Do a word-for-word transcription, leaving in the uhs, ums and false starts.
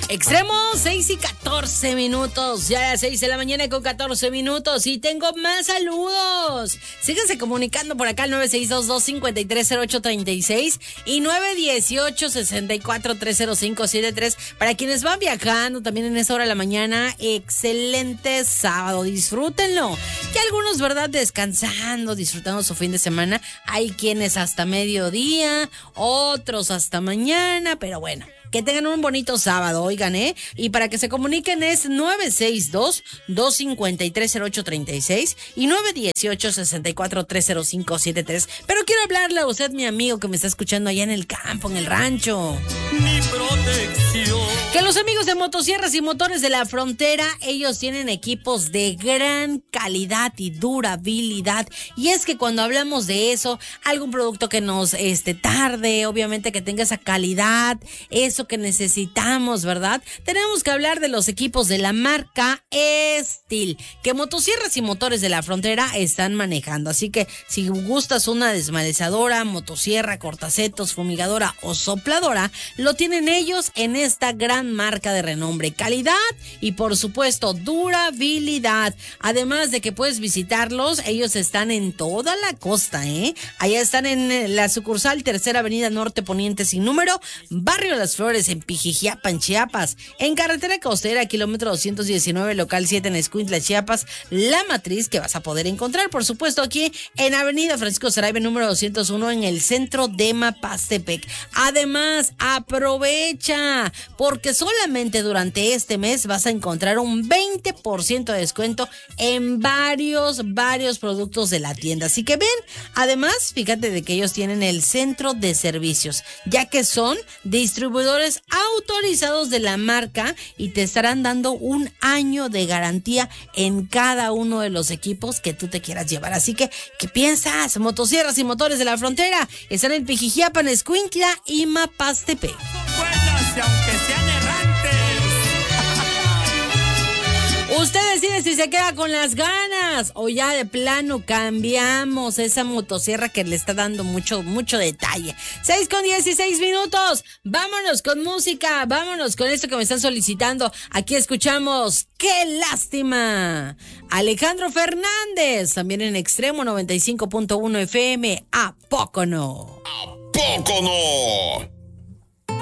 Extremo, seis y catorce minutos. Ya a las seis de la mañana con catorce minutos. Y tengo más saludos. Síganse comunicando por acá al nueve seis dos dos, cinco tres cero ocho tres seis y nueve uno ocho, seis cuatro tres cero cinco siete tres. Para quienes van viajando también en esa hora de la mañana, excelente sábado. Disfrútenlo. Y algunos, ¿verdad? Descansando, disfrutando su fin de semana. Hay quienes hasta mediodía, otros hasta mañana, pero bueno. Que tengan un bonito sábado, oigan, ¿eh? Y para que se comuniquen es nueve seis dos, dos cinco tres cero ocho tres seis y nueve uno ocho, seis cuatro tres cero cinco siete tres. Pero quiero hablarle a usted, mi amigo, que me está escuchando allá en el campo, en el rancho. Mi protección. Que los amigos de Motosierras y Motores de la Frontera, ellos tienen equipos de gran calidad y durabilidad. Y es que cuando hablamos de eso, algún producto que nos este, tarde, obviamente que tenga esa calidad, es que necesitamos, ¿verdad? Tenemos que hablar de los equipos de la marca Estil, que Motosierras y Motores de la Frontera están manejando. Así que si gustas una desmalezadora, motosierra, cortacetos, fumigadora o sopladora, lo tienen ellos en esta gran marca de renombre, calidad y por supuesto durabilidad. Además de que puedes visitarlos, ellos están en toda la costa, ¿eh? Allá están en la sucursal Tercera Avenida Norte Poniente sin número, Barrio Las Flores, en Pijijiapan, Chiapas, en carretera costera, kilómetro doscientos diecinueve, local siete en Escuintla, Chiapas, La Matriz, que vas a poder encontrar, por supuesto, aquí en Avenida Francisco Saraiva, número doscientos uno, en el centro de Mapastepec. Además, aprovecha, porque solamente durante este mes vas a encontrar un veinte por ciento de descuento en varios, varios productos de la tienda. Así que ven, además, fíjate de que ellos tienen el centro de servicios, ya que son distribuidores autorizados de la marca y te estarán dando un año de garantía en cada uno de los equipos que tú te quieras llevar. Así que, ¿qué piensas? Motosierras y Motores de la Frontera están en Pijijiapan, Escuintla y Mapastepec. Buenas, y aunque sean errantes. Usted decide si se queda con las ganas o ya de plano cambiamos esa motosierra que le está dando mucho, mucho detalle. seis con dieciséis minutos. Vámonos con música. Vámonos con esto que me están solicitando. Aquí escuchamos ¡Qué lástima! Alejandro Fernández, también en Extremo noventa y cinco punto uno F M. ¿A poco no? ¿A poco no?